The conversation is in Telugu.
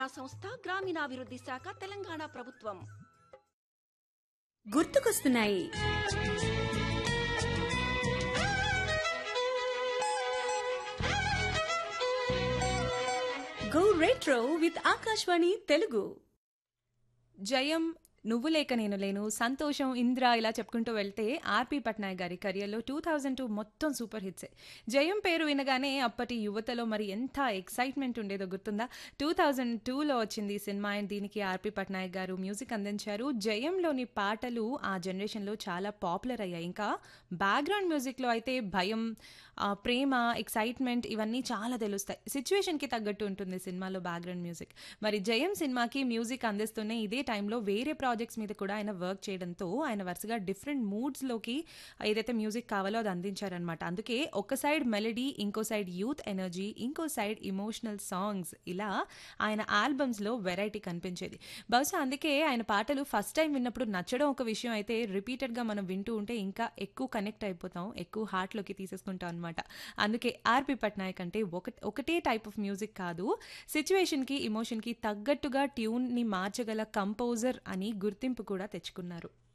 సంస్థ గ్రామీణాభివృద్ధి శాఖ తెలంగాణ ప్రభుత్వం. గుర్తుకొస్తున్నాయి. Go retro with Akashvani Telugu. జయం, నువ్వు లేక నేను లేను, సంతోషం, ఇంద్ర ఇలా చెప్పుకుంటూ వెళ్తే ఆర్పి పట్నాయక్ గారి కెరియర్లో 2002 మొత్తం సూపర్ హిట్సే. జయం పేరు వినగానే అప్పటి యువతలో మరి ఎంత ఎక్సైట్మెంట్ ఉండేదో గుర్తుందా? 2002లో వచ్చింది ఈ సినిమా అండ్ దీనికి ఆర్పి పట్నాయక్ గారు మ్యూజిక్ అందించారు. జయంలోని పాటలు ఆ జనరేషన్లో చాలా పాపులర్ అయ్యాయి. ఇంకా బ్యాక్గ్రౌండ్ మ్యూజిక్లో అయితే భయం, ప్రేమ, ఎక్సైట్మెంట్ ఇవన్నీ చాలా తెలుస్తాయి. సిచ్యువేషన్కి తగ్గట్టు ఉంటుంది సినిమాలో బ్యాక్గ్రౌండ్ మ్యూజిక్. మరి జయం సినిమాకి మ్యూజిక్ అందిస్తూనే ఇదే టైంలో వేరే ప్రాజెక్ట్స్ మీద కూడా ఆయన వర్క్ చేయడంతో ఆయన వరుసగా డిఫరెంట్ మూడ్స్లోకి ఏదైతే మ్యూజిక్ కావాలో అది అందించారనమాట. అందుకే ఒక సైడ్ మెలడీ, ఇంకో సైడ్ యూత్ ఎనర్జీ, ఇంకో సైడ్ ఇమోషనల్ సాంగ్స్, ఇలా ఆయన ఆల్బమ్స్లో వెరైటీ కనిపించేది. బహుశా అందుకే ఆయన పాటలు ఫస్ట్ టైం విన్నప్పుడు నచ్చడం ఒక విషయం అయితే రిపీటెడ్గా మనం వింటూ ఉంటే ఇంకా ఎక్కువ కనెక్ట్ అయిపోతాం, ఎక్కువ హార్ట్లోకి తీసేసుకుంటాం అనమాట. అందుకే ఆర్పి పట్నాయక్ అంటే ఒకటే టైప్ ఆఫ్ మ్యూజిక్ కాదు, సిచ్యువేషన్కి, ఇమోషన్కి తగ్గట్టుగా ట్యూన్ని మార్చగల కంపోజర్ అని గుర్తింపు కూడా తెచ్చుకున్నారు.